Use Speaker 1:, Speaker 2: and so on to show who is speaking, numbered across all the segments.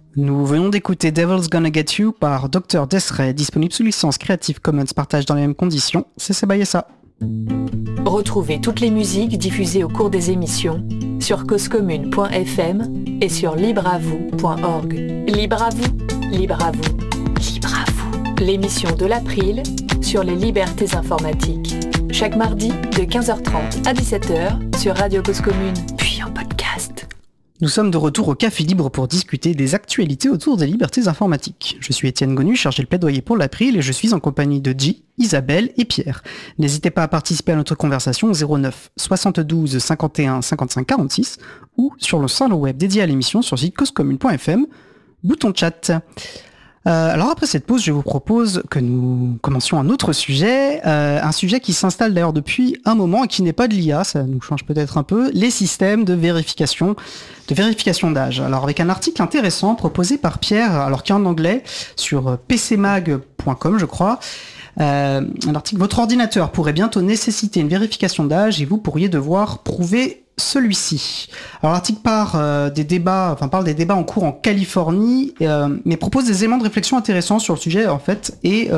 Speaker 1: Nous venons d'écouter Devil's Gonna Get You par Dr. Desray, disponible sous licence Creative Commons partage dans les mêmes conditions. C'est Sebayessa.
Speaker 2: Retrouvez toutes les musiques diffusées au cours des émissions sur causecommune.fm et sur libreavou.org. Libre à vous, libre à vous, libre à vous. L'émission de l'April sur les libertés informatiques. Chaque mardi de 15h30 à 17h sur Radio Cause Commune, puis en podcast.
Speaker 1: Nous sommes de retour au Café Libre pour discuter des actualités autour des libertés informatiques. Je suis Étienne Gonu, chargé de plaidoyer pour l'April et je suis en compagnie de J, Isabelle et Pierre. N'hésitez pas à participer à notre conversation au 09 72 51 55 46 ou sur le salon web dédié à l'émission sur le site causecommune.fm, bouton chat. Alors après cette pause, je vous propose que nous commencions un autre sujet, un sujet qui s'installe d'ailleurs depuis un moment et qui n'est pas de l'IA, ça nous change peut-être un peu, les systèmes de vérification d'âge. Alors avec un article intéressant proposé par Pierre, alors qui est en anglais, sur pcmag.com je crois, un article, votre ordinateur pourrait bientôt nécessiter une vérification d'âge et vous pourriez devoir prouver celui-ci. Alors l'article parle des débats en cours en Californie, mais propose des éléments de réflexion intéressants sur le sujet en fait, et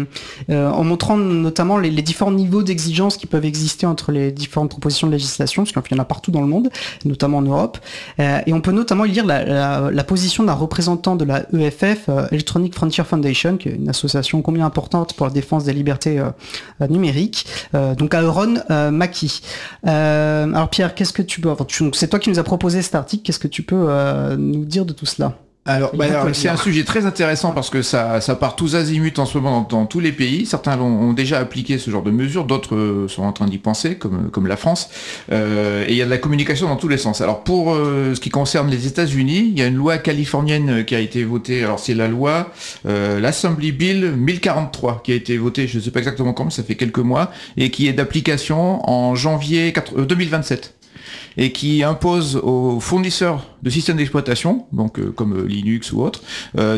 Speaker 1: en montrant notamment les différents niveaux d'exigence qui peuvent exister entre les différentes propositions de législation, parce qu'il y en a partout dans le monde, notamment en Europe. Et on peut notamment y lire la position d'un représentant de la EFF, Electronic Frontier Foundation, qui est une association combien importante pour la défense des libertés numériques, donc Aaron Mackey. Alors Pierre, c'est toi qui nous as proposé cet article, qu'est-ce que tu peux nous dire de tout cela ?
Speaker 3: Alors, c'est un sujet très intéressant parce que ça part tous azimuts en ce moment dans tous les pays. Certains ont déjà appliqué ce genre de mesures, d'autres sont en train d'y penser, comme la France. Et il y a de la communication dans tous les sens. Alors pour ce qui concerne les États-Unis, il y a une loi californienne qui a été votée. Alors c'est la loi, l'Assembly Bill 1043 qui a été votée, je ne sais pas exactement quand, mais ça fait quelques mois, et qui est d'application en janvier 2027. Et qui impose aux fournisseurs de systèmes d'exploitation, donc comme Linux ou autres,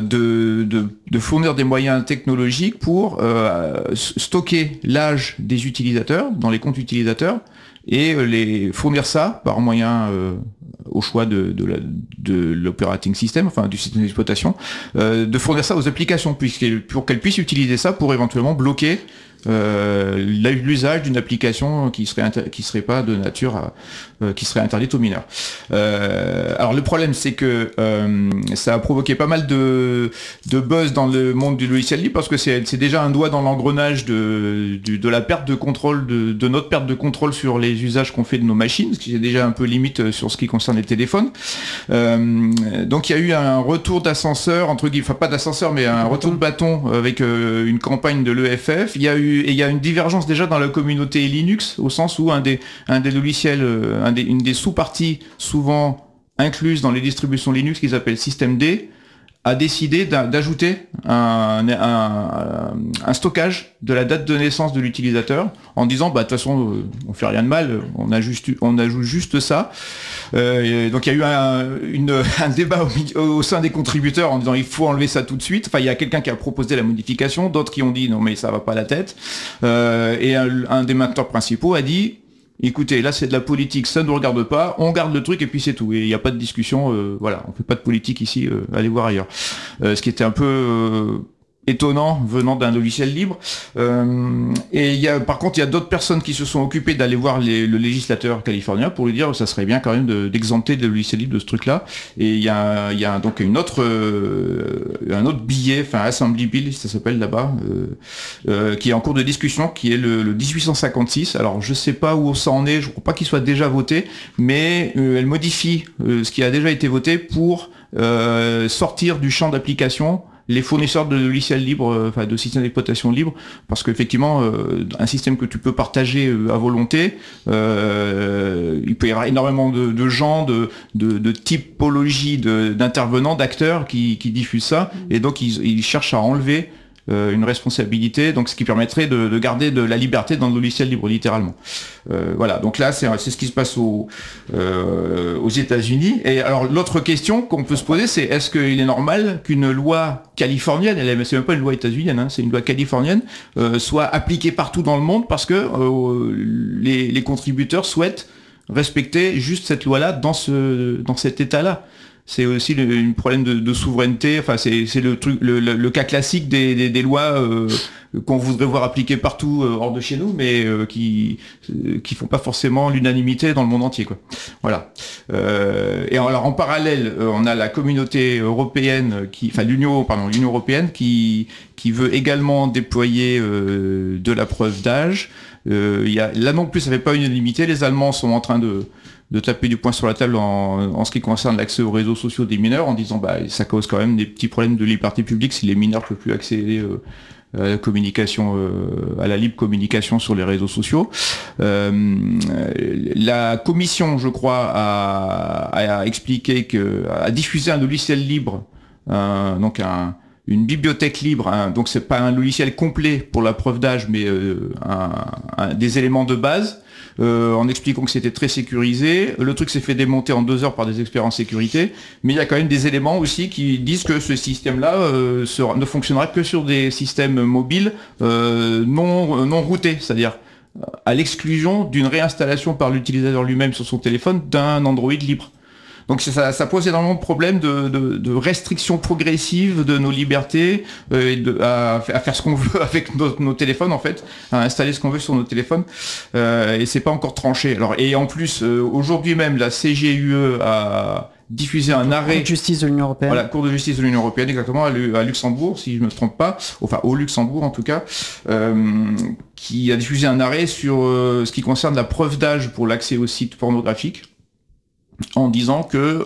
Speaker 3: de fournir des moyens technologiques pour stocker l'âge des utilisateurs dans les comptes utilisateurs et les fournir ça par moyen au choix de l'operating system, enfin du système d'exploitation, de fournir ça aux applications pour qu'elles puissent utiliser ça pour éventuellement bloquer l'usage d'une application qui serait pas de nature qui serait interdite aux mineurs. Alors le problème c'est que ça a provoqué pas mal de buzz dans le monde du logiciel libre parce que c'est déjà un doigt dans l'engrenage de la perte de contrôle de notre perte de contrôle sur les usages qu'on fait de nos machines, ce qui est déjà un peu limite sur ce qui concerne les téléphones. Donc il y a eu un retour d'ascenseur entre guillemets, enfin pas d'ascenseur mais un retour de bâton avec une campagne de l'EFF. Il y a une divergence déjà dans la communauté Linux au sens où un des logiciels, une des sous-parties souvent incluses dans les distributions Linux qui s'appelle systemd a décidé d'ajouter un stockage de la date de naissance de l'utilisateur en disant de toute façon on fait rien de mal, on ajoute juste ça. Donc il y a eu un débat au sein des contributeurs en disant il faut enlever ça tout de suite. Enfin il y a quelqu'un qui a proposé la modification, d'autres qui ont dit non mais ça va pas la tête. Et un des mainteneurs principaux a dit écoutez, là c'est de la politique, ça ne nous regarde pas, on garde le truc et puis c'est tout. Et il n'y a pas de discussion, voilà, on fait pas de politique ici, allez voir ailleurs. Ce qui était un peu étonnant venant d'un logiciel libre. Et par contre, il y a d'autres personnes qui se sont occupées d'aller voir le législateur californien pour lui dire ça serait bien quand même d'exempter le logiciel libre de ce truc-là. Et il y a donc un autre billet, enfin Assembly Bill, ça s'appelle là-bas, qui est en cours de discussion, qui est le 1856. Alors je sais pas où ça en est, je crois pas qu'il soit déjà voté, mais elle modifie ce qui a déjà été voté pour sortir du champ d'application les fournisseurs de logiciels libres, enfin de systèmes d'exploitation libres, parce qu'effectivement, un système que tu peux partager à volonté, il peut y avoir énormément de gens, de typologies d'intervenants, d'acteurs qui diffusent ça, et donc ils cherchent à enlever une responsabilité, donc ce qui permettrait de garder de la liberté dans le logiciel libre, littéralement. Voilà, donc là c'est ce qui se passe aux États-Unis. Et alors l'autre question qu'on peut se poser, c'est est-ce qu'il est normal qu'une loi californienne, c'est même pas une loi états-unienne, c'est une loi californienne, soit appliquée partout dans le monde parce que les contributeurs souhaitent respecter juste cette loi-là dans cet état-là. c'est aussi un problème de souveraineté. Enfin, c'est le cas classique des lois qu'on voudrait voir appliquées partout hors de chez nous, mais qui font pas forcément l'unanimité dans le monde entier, quoi. Voilà. Et alors en parallèle, on a la communauté européenne, l'Union européenne qui veut également déployer de la preuve d'âge. Là non plus, ça fait pas unanimité. Les Allemands sont en train de taper du poing sur la table en ce qui concerne l'accès aux réseaux sociaux des mineurs, en disant ça cause quand même des petits problèmes de liberté publique si les mineurs peuvent plus accéder à la communication, à la libre communication sur les réseaux sociaux. La commission, je crois, a expliqué a diffusé un logiciel libre, une bibliothèque libre, donc c'est pas un logiciel complet pour la preuve d'âge, mais des éléments de base, en expliquant que c'était très sécurisé. Le truc s'est fait démonter en 2 heures par des experts en sécurité, mais il y a quand même des éléments aussi qui disent que ce système-là ne fonctionnera que sur des systèmes mobiles non routés, c'est-à-dire à l'exclusion d'une réinstallation par l'utilisateur lui-même sur son téléphone d'un Android libre. Donc ça pose énormément de problèmes de restrictions progressives de nos libertés, à faire ce qu'on veut avec nos téléphones, en fait, à installer ce qu'on veut sur nos téléphones, et c'est pas encore tranché. Alors, et en plus, aujourd'hui même, la CGUE a diffusé un arrêt...
Speaker 1: Cour de justice de l'Union européenne.
Speaker 3: Voilà, Cour de justice de l'Union européenne, exactement, à Luxembourg, si je me trompe pas, enfin au Luxembourg en tout cas, qui a diffusé un arrêt sur ce qui concerne la preuve d'âge pour l'accès aux sites pornographiques, en disant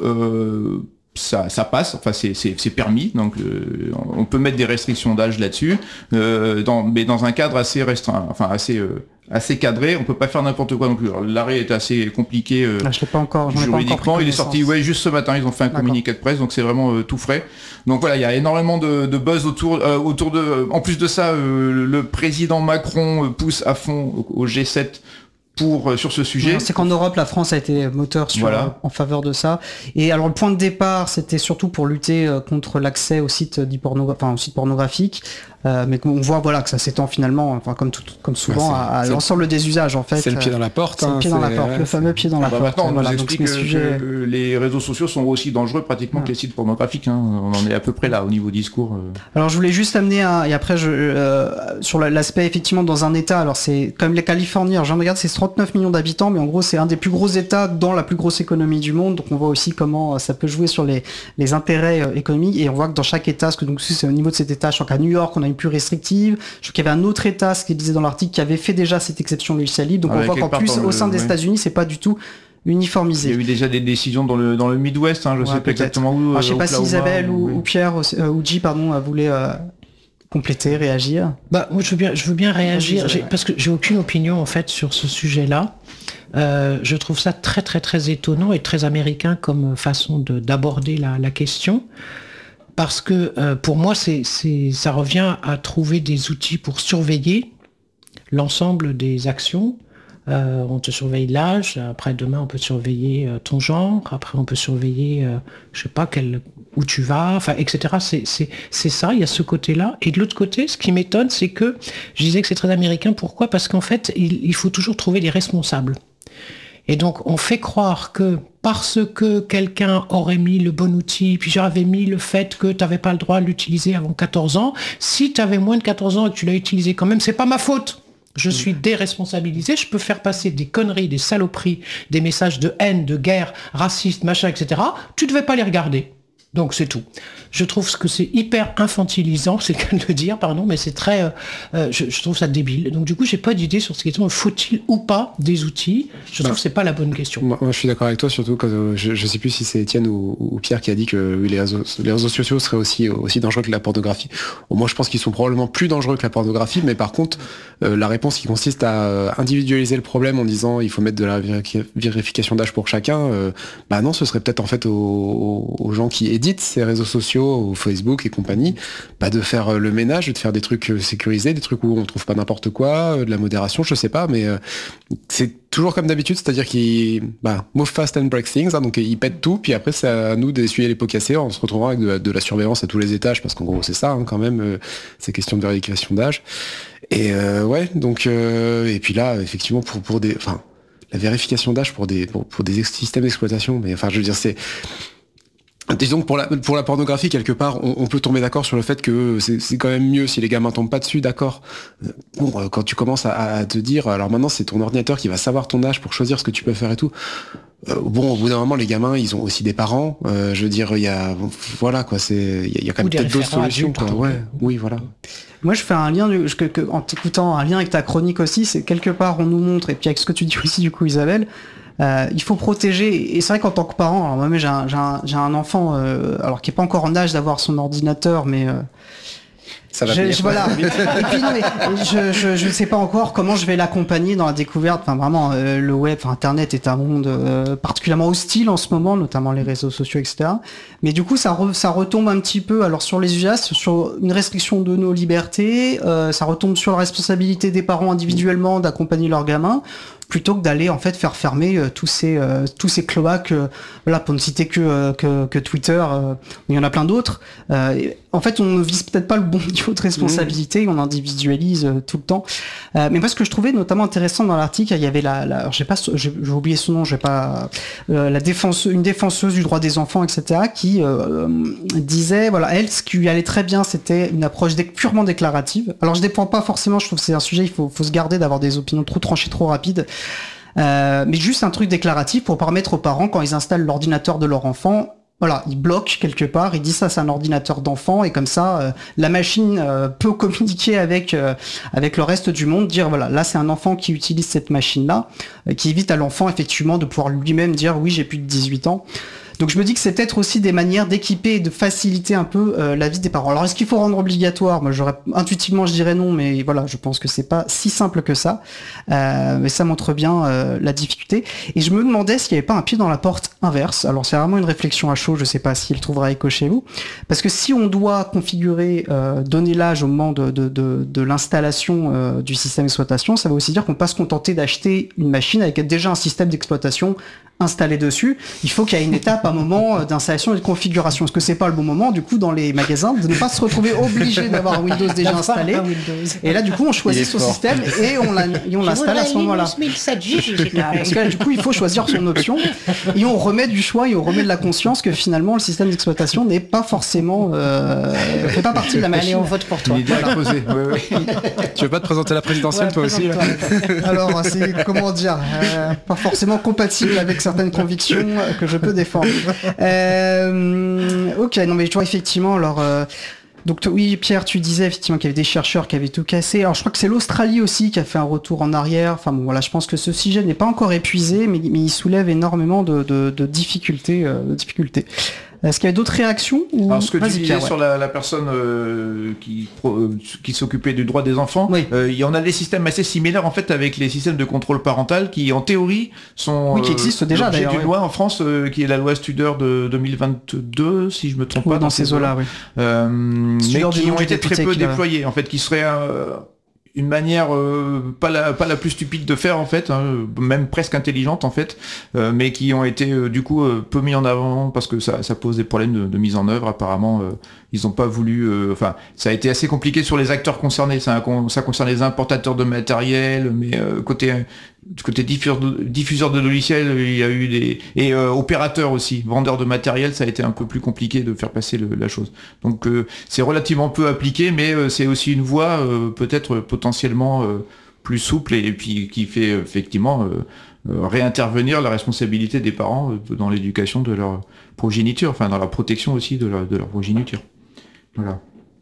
Speaker 3: que ça passe, enfin c'est permis, donc on peut mettre des restrictions d'âge là-dessus, mais dans un cadre assez restreint, enfin assez cadré, on peut pas faire n'importe quoi non plus. Alors, l'arrêt est assez compliqué
Speaker 1: je l'ai pas encore,
Speaker 3: juridiquement, il est sorti juste ce matin, ils ont fait un communiqué de presse, donc c'est vraiment tout frais. Donc voilà, il y a énormément de buzz autour de... En plus de ça, le président Macron pousse à fond au G7 sur ce sujet.
Speaker 1: C'est qu'en Europe, la France a été moteur en faveur de ça. Et alors le point de départ, c'était surtout pour lutter contre l'accès aux sites pornographiques. Mais on voit que ça s'étend finalement, comme souvent, à l'ensemble des usages en fait.
Speaker 4: C'est le pied dans la porte.
Speaker 1: Le fameux pied dans la porte.
Speaker 3: Maintenant, on nous explique que les réseaux sociaux sont aussi dangereux pratiquement que les sites pornographiques. On en est à peu près là au niveau discours.
Speaker 1: Alors je voulais juste amener et après sur l'aspect effectivement dans un État. Alors c'est comme la Californie. Alors je regarde, c'est 39 millions d'habitants, mais en gros c'est un des plus gros États dans la plus grosse économie du monde. Donc on voit aussi comment ça peut jouer sur les intérêts économiques. Et on voit que dans chaque État, c'est au niveau de cet État, je crois qu'à New York on a une plus restrictive. Je crois qu'il y avait un autre État, ce qu'il disait dans l'article, qui avait fait déjà cette exception logiciel libre. Donc on voit qu'en plus, au sein des États-Unis, c'est pas du tout uniformisé.
Speaker 3: Il y a eu déjà des décisions dans le Midwest, je sais pas exactement où.
Speaker 1: Alors, je sais pas si Isabelle ou Pierre ou J, voulait compléter, réagir.
Speaker 5: Moi, je veux bien réagir, parce que j'ai aucune opinion en fait sur ce sujet-là. Je trouve ça très très très étonnant et très américain comme façon d'aborder la question. Parce que pour moi, ça revient à trouver des outils pour surveiller l'ensemble des actions. On te surveille l'âge, après demain on peut surveiller ton genre, après on peut surveiller, je sais pas, où tu vas, enfin, etc. C'est ça, il y a ce côté-là. Et de l'autre côté, ce qui m'étonne, c'est que, je disais que c'est très américain, pourquoi ? Parce qu'en fait, il faut toujours trouver des responsables. Et donc, on fait croire que parce que quelqu'un aurait mis le bon outil, puis j'avais mis le fait que tu n'avais pas le droit de l'utiliser avant 14 ans, si tu avais moins de 14 ans et que tu l'as utilisé quand même, c'est pas ma faute. Je suis déresponsabilisé, je peux faire passer des conneries, des saloperies, des messages de haine, de guerre, raciste, machin, etc. Tu devais pas les regarder. Donc c'est tout. Je trouve que c'est hyper infantilisant, c'est le cas de le dire, pardon, mais c'est très... je trouve ça débile. Donc du coup, j'ai pas d'idée sur ce question, faut-il ou pas des outils ? Je trouve que c'est pas la bonne question.
Speaker 4: Moi, je suis d'accord avec toi, surtout quand je sais plus si c'est Étienne ou Pierre qui a dit que les réseaux sociaux seraient aussi dangereux que la pornographie. Moi, je pense qu'ils sont probablement plus dangereux que la pornographie, mais par contre, la réponse qui consiste à individualiser le problème en disant il faut mettre de la vérification d'âge pour chacun, non, ce serait peut-être en fait aux gens qui éditent ces réseaux sociaux, au Facebook et compagnie, de faire le ménage, de faire des trucs sécurisés, des trucs où on trouve pas n'importe quoi, de la modération, je sais pas, mais c'est toujours comme d'habitude, c'est-à-dire qu'ils move fast and break things, donc ils pètent tout, puis après c'est à nous d'essuyer les pots cassés en se retrouvant avec de la surveillance à tous les étages, parce qu'en gros c'est ça quand même, ces questions de vérification d'âge. Et et puis là, effectivement, pour la vérification d'âge pour des systèmes d'exploitation, mais enfin je veux dire Disons que pour la pornographie, quelque part, on peut tomber d'accord sur le fait que c'est quand même mieux si les gamins tombent pas dessus, d'accord. Bon, quand tu commences à te dire, alors maintenant c'est ton ordinateur qui va savoir ton âge pour choisir ce que tu peux faire et tout. Bon, au bout d'un moment, les gamins, ils ont aussi des parents. Je veux dire, il y a, voilà quoi, il y a quand même peut-être d'autres solutions. Quoi. Ouais, oui, voilà.
Speaker 1: Moi, je fais un lien, en t'écoutant, un lien avec ta chronique aussi, c'est quelque part, on nous montre, et puis avec ce que tu dis aussi du coup, Isabelle. Il faut protéger, et c'est vrai qu'en tant que parent, alors moi j'ai un enfant alors qui est pas encore en âge d'avoir son ordinateur, mais
Speaker 4: ça va venir.
Speaker 1: Voilà. Et puis non, mais je ne sais pas encore comment je vais l'accompagner dans la découverte. Enfin vraiment, le web, Internet est un monde particulièrement hostile en ce moment, notamment les réseaux sociaux, etc. Mais du coup, ça retombe un petit peu alors sur les usages, sur une restriction de nos libertés. Ça retombe sur la responsabilité des parents individuellement d'accompagner leurs gamins, plutôt que d'aller en fait faire fermer tous ces cloaques, voilà, pour ne citer que Twitter, il y en a plein d'autres. En fait, on ne vise peut-être pas le bon niveau de responsabilité, on individualise tout le temps. Mais moi, ce que je trouvais notamment intéressant dans l'article, il y avait alors j'ai oublié son nom, une défenseuse du droit des enfants, etc., qui disait, voilà, elle, ce qui lui allait très bien, c'était une approche purement déclarative. Alors, je défends pas forcément, je trouve que c'est un sujet, il faut se garder d'avoir des opinions trop tranchées, trop rapides. Mais juste un truc déclaratif pour permettre aux parents, quand ils installent l'ordinateur de leur enfant, voilà, ils bloquent quelque part, ils disent ça c'est un ordinateur d'enfant, et comme ça la machine peut communiquer avec le reste du monde, dire voilà, là c'est un enfant qui utilise cette machine-là, qui évite à l'enfant effectivement de pouvoir lui-même dire oui j'ai plus de 18 ans. Donc je me dis que c'est peut-être aussi des manières d'équiper et de faciliter un peu la vie des parents. Alors est-ce qu'il faut rendre obligatoire ? Moi intuitivement je dirais non, mais voilà, je pense que c'est pas si simple que ça. Mais ça montre bien la difficulté. Et je me demandais s'il n'y avait pas un pied dans la porte inverse. Alors c'est vraiment une réflexion à chaud, je sais pas s'il trouvera écho chez vous. Parce que si on doit configurer, donner l'âge au moment de l'installation du système d'exploitation, ça veut aussi dire qu'on ne peut pas se contenter d'acheter une machine avec déjà un système d'exploitation installé dessus. Il faut qu'il y ait une étape, un moment d'installation et de configuration. Est-ce que c'est pas le bon moment, du coup, dans les magasins, de ne pas se retrouver obligé d'avoir un Windows déjà installé. Et là, du coup, on choisit son système et on l'installe à ce moment-là. Parce que là, du coup, il faut choisir son option et on remet du choix et on remet de la conscience que finalement, le système d'exploitation n'est pas forcément fait pas partie de la machine.
Speaker 5: Allez, on vote pour toi.
Speaker 4: Tu veux pas te présenter à la présidentielle, toi aussi là.
Speaker 1: Alors, c'est, comment dire, pas forcément compatible avec certaines convictions que je peux défendre. Ok, non mais tu vois effectivement, alors donc oui Pierre, tu disais effectivement qu'il y avait des chercheurs qui avaient tout cassé. Alors je crois que c'est l'Australie aussi qui a fait un retour en arrière. Enfin bon voilà, je pense que ce sujet n'est pas encore épuisé, mais il soulève énormément de difficultés. Est-ce qu'il y a d'autres réactions ou...
Speaker 3: Alors ce que tu disais sur la personne qui s'occupait du droit des enfants,
Speaker 1: oui.
Speaker 3: Il y en a des systèmes assez similaires en fait avec les systèmes de contrôle parental qui en théorie sont
Speaker 1: qui existent déjà
Speaker 3: l'objet
Speaker 1: d'ailleurs.
Speaker 3: d'une loi en France qui est la loi Studer de 2022 si je me trompe pas
Speaker 1: dans ces eaux-là, oui.
Speaker 3: Mais qui ont été très peu déployés en fait, qui seraient une manière pas la plus stupide de faire en fait, hein, même presque intelligente en fait, mais qui ont été du coup peu mis en avant parce que ça pose des problèmes de mise en œuvre. Apparemment ils n'ont pas voulu, enfin ça a été assez compliqué sur les acteurs concernés, ça concerne les importateurs de matériel, mais côté diffuseur de logiciels, il y a eu et opérateurs aussi, vendeurs de matériel, ça a été un peu plus compliqué de faire passer la chose. Donc c'est relativement peu appliqué, mais c'est aussi une voie peut-être potentiellement plus souple et puis qui fait effectivement réintervenir la responsabilité des parents dans l'éducation de leur progéniture, enfin dans la protection aussi de leur progéniture. Voilà.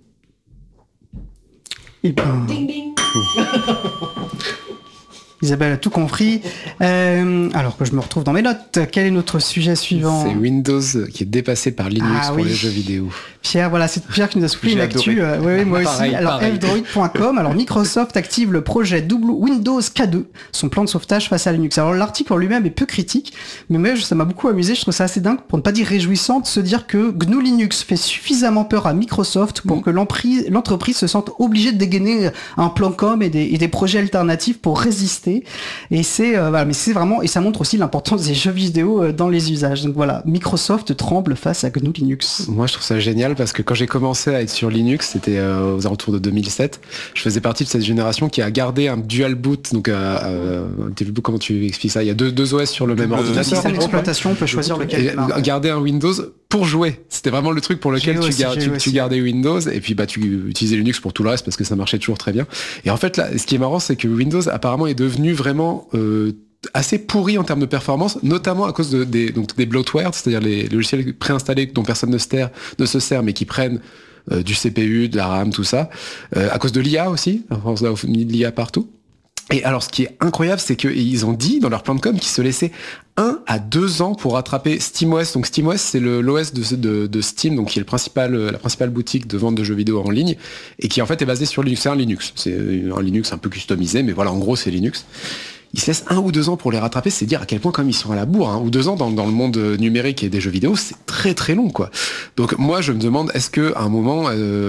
Speaker 1: Et ben... Ding ding. Isabelle a tout compris. Alors que je me retrouve dans mes notes, quel est notre sujet suivant ?
Speaker 4: C'est Windows qui est dépassé par Linux pour les jeux vidéo.
Speaker 1: Pierre, voilà, c'est Pierre qui nous a soufflé une actu. Oui, moi aussi. Alors, fdroid.com, alors Microsoft active le projet Windows K2, son plan de sauvetage face à Linux. Alors, l'article en lui-même est peu critique, mais moi, ça m'a beaucoup amusé. Je trouve ça assez dingue, pour ne pas dire réjouissant, de se dire que GNU Linux fait suffisamment peur à Microsoft pour que l'entreprise se sente obligée de dégainer un plan com et des projets alternatifs pour résister. Et c'est voilà, mais c'est vraiment, et ça montre aussi l'importance des jeux vidéo dans les usages. Donc voilà, Microsoft tremble face à GNU Linux.
Speaker 4: Moi, je trouve ça génial parce que quand j'ai commencé à être sur Linux, c'était aux alentours de 2007. Je faisais partie de cette génération qui a gardé un dual boot. Donc, comment tu expliques ça ? Il y a deux OS sur le même ordinateur.
Speaker 1: Système d'exploitation, on peut choisir lequel.
Speaker 4: Garder un Windows pour jouer. C'était vraiment le truc pour lequel tu gardais Windows et puis tu utilisais Linux pour tout le reste parce que ça marchait toujours très bien. Et en fait là, ce qui est marrant, c'est que Windows apparemment est devenu vraiment assez pourri en termes de performance, notamment à cause des bloatware, c'est-à-dire les logiciels préinstallés dont personne ne se sert mais qui prennent du CPU, de la RAM, tout ça, à cause de l'IA aussi, à force d'avoir mis de l'IA partout. Et alors, ce qui est incroyable, c'est qu'ils ont dit dans leur plan de com qu'ils se laissaient 1 à 2 ans pour rattraper SteamOS. Donc SteamOS, c'est l'OS de Steam, donc qui est la principale boutique de vente de jeux vidéo en ligne, et qui en fait est basé sur Linux. C'est un Linux. C'est un Linux un peu customisé, mais voilà, en gros, c'est Linux. Ils se laissent 1 ou 2 ans pour les rattraper, c'est dire à quel point comme ils sont à la bourre, 1 ou 2 ans dans le monde numérique et des jeux vidéo, c'est très très long quoi. Donc moi je me demande est-ce que à un moment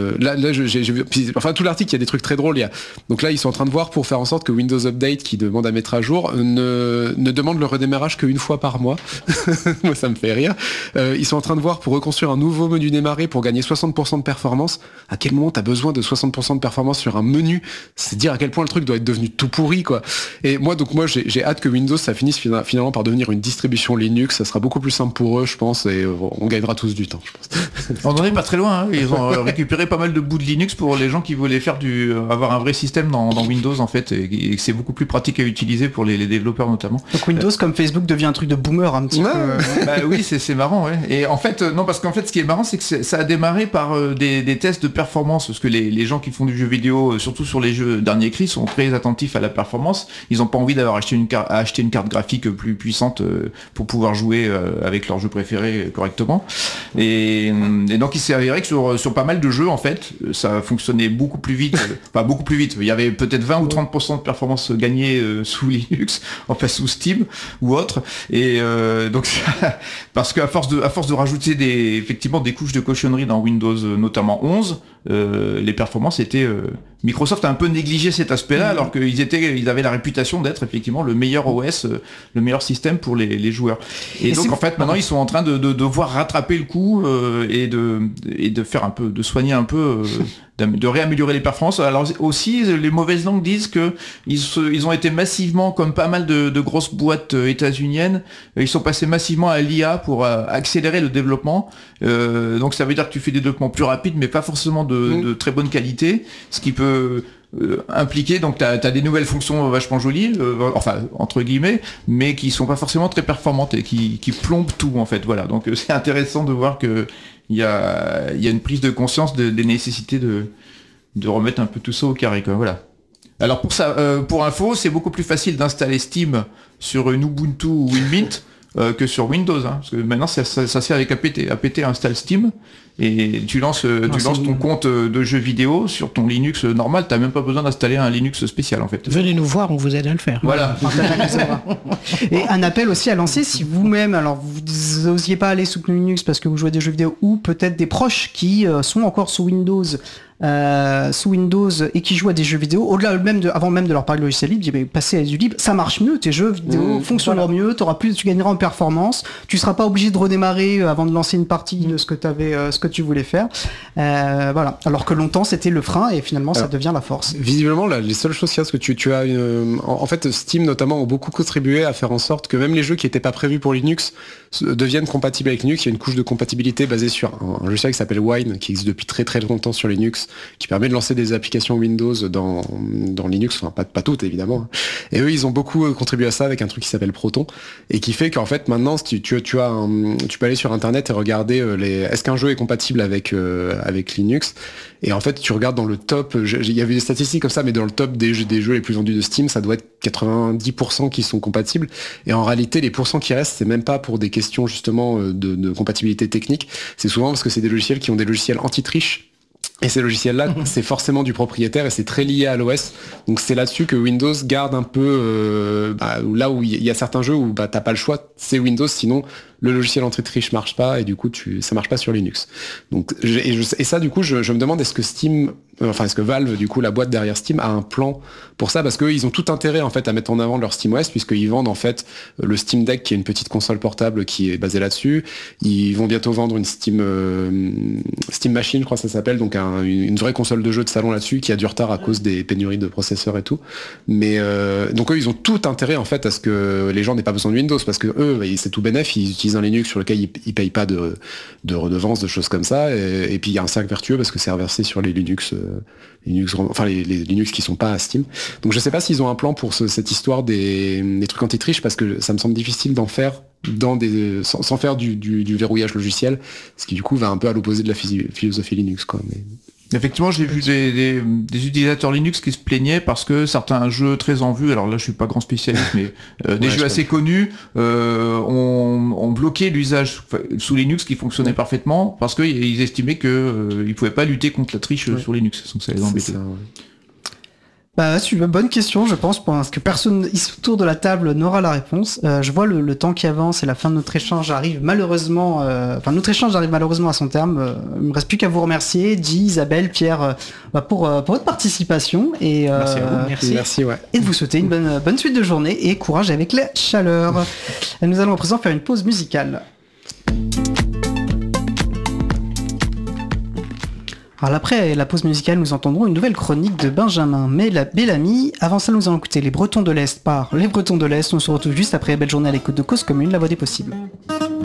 Speaker 4: là j'ai vu, enfin tout l'article il y a des trucs très drôles, donc là ils sont en train de voir pour faire en sorte que Windows Update qui demande à mettre à jour ne demande le redémarrage qu'une fois par mois. Moi ça me fait rire. Ils sont en train de voir pour reconstruire un nouveau menu démarrer pour gagner 60% de performance. À quel moment t'as besoin de 60% de performance sur un menu? C'est dire à quel point le truc doit être devenu tout pourri quoi. Et moi j'ai hâte que Windows ça finisse finalement par devenir une distribution Linux, ça sera beaucoup plus simple pour eux je pense et on gagnera tous du temps je pense.
Speaker 3: On en est pas très loin, hein. Ils ont récupéré pas mal de bouts de Linux pour les gens qui voulaient faire avoir un vrai système dans Windows en fait et que c'est beaucoup plus pratique à utiliser pour les développeurs notamment.
Speaker 1: Donc Windows comme Facebook devient un truc de boomer un petit peu.
Speaker 3: Bah oui c'est marrant ouais. Et en fait non parce qu'en fait ce qui est marrant c'est que ça a démarré par des tests de performance parce que les gens qui font du jeu vidéo surtout sur les jeux dernier cri sont très attentifs à la performance, ils ont pas envie d'avoir acheté une carte graphique plus puissante pour pouvoir jouer avec leur jeu préféré correctement. Et donc il s'est avéré que sur pas mal de jeux en fait, ça fonctionnait beaucoup plus vite, pas beaucoup plus vite. Il y avait peut-être 20 ou 30% de performance gagnée sous Linux, enfin sous Steam ou autre. Et donc parce qu'à force de rajouter effectivement des couches de cochonnerie dans Windows, notamment 11, les performances étaient Microsoft a un peu négligé cet aspect-là alors qu'ils avaient la réputation d'être effectivement le meilleur OS, le meilleur système pour les joueurs. Et donc en fait maintenant ils sont en train de devoir rattraper le coup et de faire un peu, de soigner un peu, de réaméliorer les performances. Alors aussi les mauvaises langues disent que ils ont été massivement, comme pas mal de grosses boîtes états-uniennes, ils sont passés massivement à l'IA pour accélérer le développement. Donc ça veut dire que tu fais des développements plus rapides mais pas forcément de très bonne qualité, ce qui peut impliqué, donc t'as des nouvelles fonctions vachement jolies, enfin entre guillemets, mais qui sont pas forcément très performantes et qui plombent tout en fait. Voilà, donc c'est intéressant de voir que il y a une prise de conscience des nécessités de remettre un peu tout ça au carré quoi. Voilà. Alors pour info, c'est beaucoup plus facile d'installer Steam sur une Ubuntu ou une Mint que sur Windows, hein, parce que maintenant ça sert avec APT. APT installe Steam et tu lances ton compte de jeux vidéo sur ton Linux normal, t'as même pas besoin d'installer un Linux spécial en fait.
Speaker 5: Venez nous voir, on vous aide à le faire.
Speaker 3: Voilà.
Speaker 1: Et un appel aussi à lancer si vous-même, alors vous n'osiez pas aller sous Linux parce que vous jouez à des jeux vidéo ou peut-être des proches qui sont encore sous Windows et qui jouent à des jeux vidéo, au-delà avant même de leur parler de logiciel libre, mais passer à du libre, ça marche mieux, tes jeux vidéo fonctionneront mieux, tu gagneras en performance, tu seras pas obligé de redémarrer avant de lancer une partie de ce que tu voulais faire. Voilà. Alors que longtemps c'était le frein et finalement ça devient la force.
Speaker 4: Visiblement là, les seules choses qu'il y a, c'est que tu as en fait Steam notamment ont beaucoup contribué à faire en sorte que même les jeux qui n'étaient pas prévus pour Linux deviennent compatibles avec Linux. Il y a une couche de compatibilité basée sur un logiciel qui s'appelle Wine qui existe depuis très très longtemps sur Linux, qui permet de lancer des applications Windows dans Linux, enfin pas toutes évidemment. Et eux ils ont beaucoup contribué à ça avec un truc qui s'appelle Proton et qui fait qu'en fait maintenant tu peux aller sur internet et regarder est-ce qu'un jeu est compatible avec Linux, et en fait tu regardes dans le top, il y avait des statistiques comme ça, mais dans le top des jeux les plus vendus de Steam, ça doit être 90% qui sont compatibles, et en réalité les pourcents qui restent c'est même pas pour des questions justement de compatibilité technique, c'est souvent parce que c'est des logiciels qui ont des logiciels anti-triche. Et ces logiciels-là, c'est forcément du propriétaire et c'est très lié à l'OS. Donc c'est là-dessus que Windows garde un peu là où il y a certains jeux où t'as pas le choix, c'est Windows, sinon le logiciel anti-triche marche pas et du coup ça marche pas sur Linux. Donc et ça du coup je me demande est-ce que Valve, du coup la boîte derrière Steam, a un plan pour ça, parce qu'eux ils ont tout intérêt en fait à mettre en avant leur SteamOS, puisqu'ils vendent en fait le Steam Deck qui est une petite console portable qui est basée là-dessus. Ils vont bientôt vendre une Steam Machine, je crois que ça s'appelle, donc une vraie console de jeu de salon là-dessus, qui a du retard à cause des pénuries de processeurs et tout. Mais donc eux ils ont tout intérêt en fait à ce que les gens n'aient pas besoin de Windows, parce que eux c'est tout bénef, ils utilisent utilisent un Linux sur lequel ils payent pas de redevance, de choses comme ça, et puis il y a un cercle vertueux parce que c'est reversé sur les Linux, les Linux qui sont pas à Steam. Donc je sais pas s'ils ont un plan pour cette histoire des trucs anti-triche, parce que ça me semble difficile d'en faire sans faire du verrouillage logiciel, ce qui du coup va un peu à l'opposé de la philosophie Linux, quoi. Mais...
Speaker 3: Effectivement, j'ai vu des utilisateurs Linux qui se plaignaient parce que certains jeux très en vue, alors là je suis pas grand spécialiste, mais des jeux assez connus ont bloqué l'usage sous Linux qui fonctionnait parfaitement parce qu'ils estimaient qu'ils pouvaient pas lutter contre la triche sur Linux, donc ça les embêtait.
Speaker 1: Bah, c'est une bonne question, je pense, parce que personne ici autour de la table n'aura la réponse. Je vois le temps qui avance et la fin de notre échange arrive malheureusement, à son terme. Il me reste plus qu'à vous remercier, Guy, Isabelle, Pierre, pour votre participation et
Speaker 3: merci à vous.
Speaker 4: Merci, ouais.
Speaker 1: Et de vous souhaiter une bonne suite de journée et courage avec la chaleur. Nous allons à présent faire une pause musicale. Alors après la pause musicale, nous entendrons une nouvelle chronique de Benjamin Bellamy. Avant ça, nous allons écouter Les Bretons de l'Est par Les Bretons de l'Est. On se retrouve juste après la belle journée à l'écoute de Cause Commune, la voix des possibles.